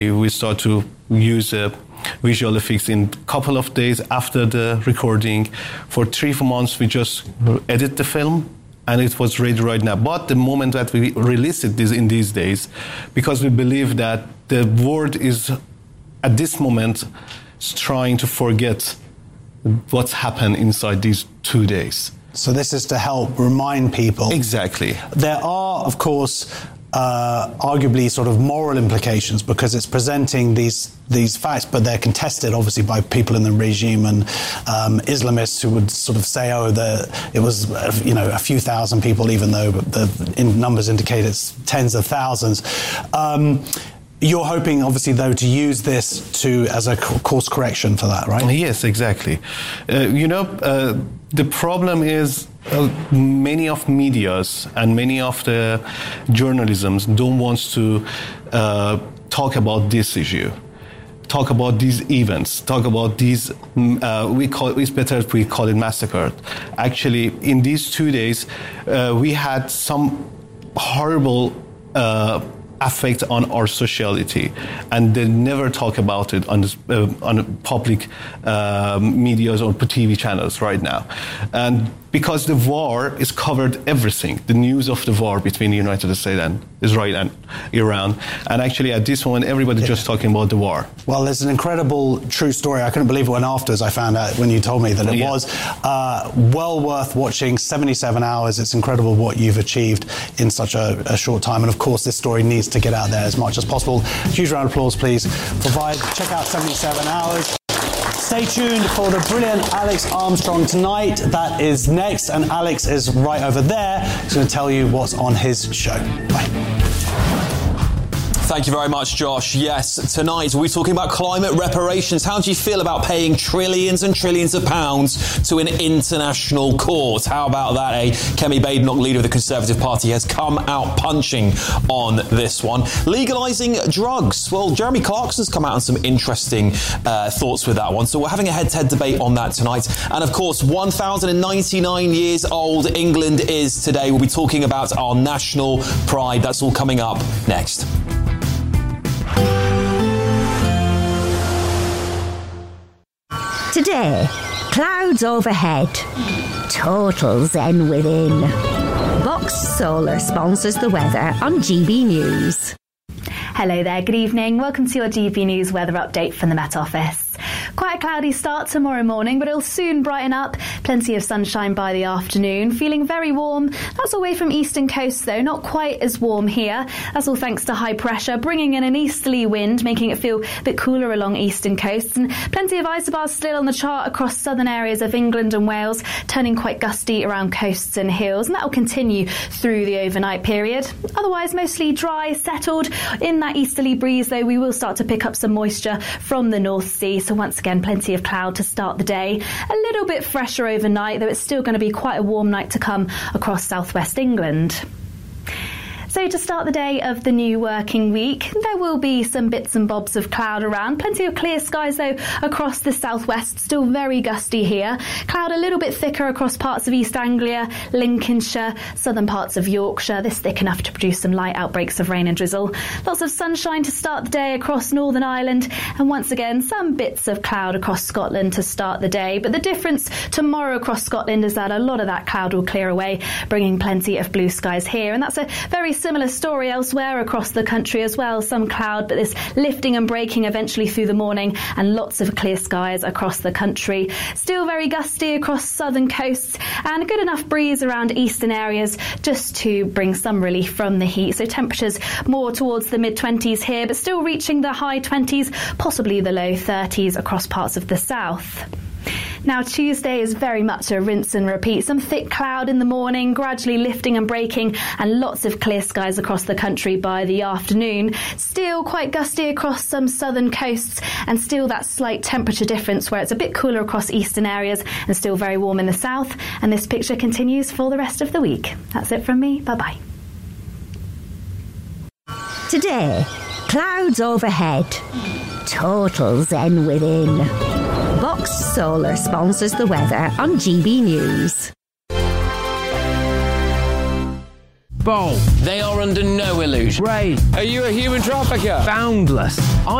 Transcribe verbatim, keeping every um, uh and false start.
We start to use uh, visual effects in a couple of days after the recording. For three, four months, we just edit the film, and it was ready right now. But the moment that we release it this, in these days, because we believe that the world is, at this moment, trying to forget what's happened inside these two days. So this is to help remind people. Exactly. There are, of course, uh, arguably sort of moral implications because it's presenting these these facts, but they're contested, obviously, by people in the regime and um, Islamists who would sort of say, oh, the, it was, you know, a few thousand people, even though the in numbers indicate it's tens of thousands. Um, You're hoping, obviously, though, to use this to as a course correction for that, right? Yes, exactly. Uh, you know, uh, the problem is uh, many of medias and many of the journalisms don't want to uh, talk about this issue, talk about these events, talk about these. Uh, we call it's better if we call it massacre. Actually, in these two days, uh, we had some horrible Uh, affect on our sociality, and they never talk about it on uh, on public uh, medias or T V channels right now. And because the war is covered everything, the news of the war between the United States and Israel and Iran, and actually at this moment everybody's yeah. just talking about the war. Well, there's an incredible true story. I couldn't believe it when afterwards I found out when you told me that it yeah. was uh, well worth watching. seventy-seven hours. It's incredible what you've achieved in such a, a short time, and of course this story needs to get out there as much as possible. Huge round of applause, please. Provide check out seventy-seven hours. Stay tuned for the brilliant Alex Armstrong tonight. That is next, and Alex is right over there. He's going to tell you what's on his show. Bye. Thank you very much, Josh. Yes, tonight we're talking about climate reparations. How do you feel about paying trillions and trillions of pounds to an international court? How about that, eh? Kemi Badenoch, leader of the Conservative Party, has come out punching on this one. Legalising drugs. Well, Jeremy Clarkson's come out on some interesting uh, thoughts with that one. So we're having a head-to-head debate on that tonight. And of course, one thousand ninety-nine years old England is today. We'll be talking about our national pride. That's all coming up next. Today, clouds overhead, total zen within. Box Solar sponsors the weather on G B News. Hello there, good evening. Welcome to your G B News weather update from the Met Office. Quite a cloudy start tomorrow morning, but it'll soon brighten up. Plenty of sunshine by the afternoon. Feeling very warm. That's away from eastern coast, though. Not quite as warm here. That's all thanks to high pressure, bringing in an easterly wind, making it feel a bit cooler along eastern coasts. And plenty of isobars still on the chart across southern areas of England and Wales, turning quite gusty around coasts and hills. And that will continue through the overnight period. Otherwise, mostly dry, settled. In that easterly breeze, though, we will start to pick up some moisture from the North Sea. So once again, plenty of cloud to start the day. A little bit fresher overnight, though it's still going to be quite a warm night to come across southwest England. So to start the day of the new working week, there will be some bits and bobs of cloud around. Plenty of clear skies, though, across the southwest. Still very gusty here. Cloud a little bit thicker across parts of East Anglia, Lincolnshire, southern parts of Yorkshire. This thick enough to produce some light outbreaks of rain and drizzle. Lots of sunshine to start the day across Northern Ireland. And once again, some bits of cloud across Scotland to start the day. But the difference tomorrow across Scotland is that a lot of that cloud will clear away, bringing plenty of blue skies here. And that's a very similar story elsewhere across the country as well. Some cloud, but this lifting and breaking eventually through the morning, and lots of clear skies across the country. Still very gusty across southern coasts, and a good enough breeze around eastern areas just to bring some relief from the heat. So temperatures more towards the mid twenties here, but still reaching the high twenties, possibly the low thirties across parts of the south. Now, Tuesday is very much a rinse and repeat. Some thick cloud in the morning, gradually lifting and breaking, and lots of clear skies across the country by the afternoon. Still quite gusty across some southern coasts, and still that slight temperature difference where it's a bit cooler across eastern areas and still very warm in the south. And this picture continues for the rest of the week. That's it from me. Bye-bye. Today, clouds overhead, total zen within. Box Solar sponsors the weather on G B News. Bold. They are under no illusion. Brave. Are you a human trafficker? Boundless.